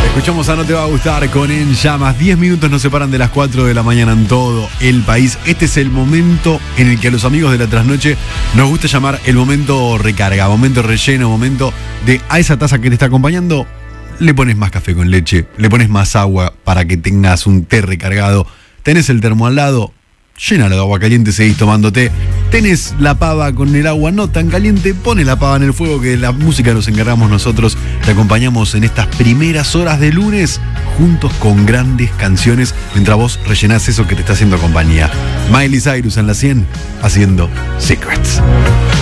Escuchamos a No Te Va a Gustar con En Llamas. 10 minutos nos separan de las 4 de la mañana en todo el país. Este es el momento en el que a los amigos de la trasnoche nos gusta llamar el momento recarga, momento relleno, momento de a esa taza que te está acompañando le pones más café con leche, le pones más agua para que tengas un té recargado. Tenés el termo al lado, llénalo de agua caliente, seguís tomando té. Tenés la pava con el agua no tan caliente, pones la pava en el fuego, que la música nos encargamos nosotros. Te acompañamos en estas primeras horas de lunes, juntos con grandes canciones, mientras vos rellenás eso que te está haciendo compañía. Miley Cyrus en la 100, haciendo Secrets.